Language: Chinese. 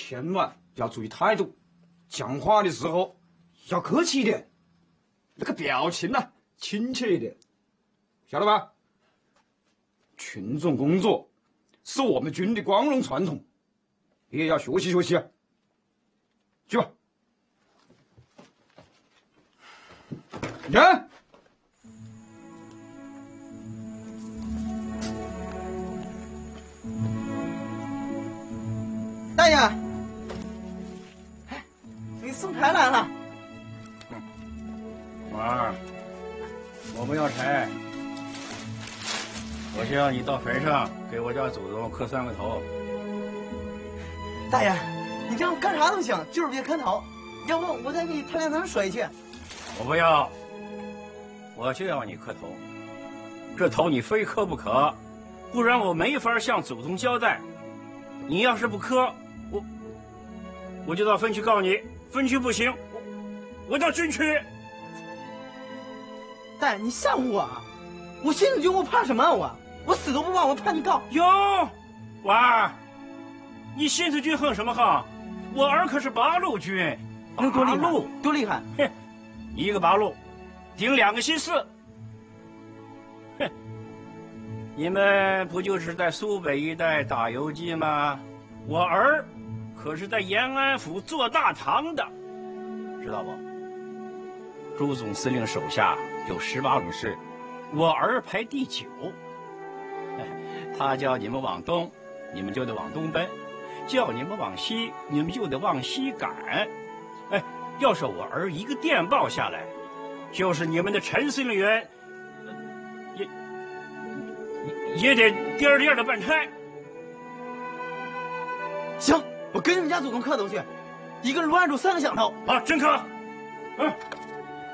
千万要注意态度，讲话的时候要客气一点，那个表情呢，亲切一点，晓得吧？群众工作是我们军的光荣传统，你也要学习学习啊！去吧。人。 大爷，哎，你送柴来了。 婉儿，我不要柴，我需要你到坟上给我家祖宗磕3个头。 大爷，你让我干啥都行，就是别磕头。要不我再给你抬2层水去。 我不要，我就要你磕头。这头你非磕不可，不然我没法向祖宗交代。你要是不磕，我就到分区告你，分区不行，我到军区。 大爷，你吓唬我啊！我新四军，我怕什么啊？我死都不怕，我怕你告。 哟，婉儿，你新四军横什么横？我儿可是8路军， 能多厉害？ 路多厉害！ 哼，一个8路，顶2个新4。哼，你们不就是在苏北一带打游击吗？我儿可是在延安府做大堂的，知道不？朱总司令手下有18种师，我儿排第9。他叫你们往东，你们就得往东奔；叫你们往西，你们就得往西赶。哎，要是我儿一个电报下来，就是你们的陈司令员，也得颠颠的办差。 行，我跟你们家祖宗磕头去，一个人不按住3个响头。 好，真磕。嗯。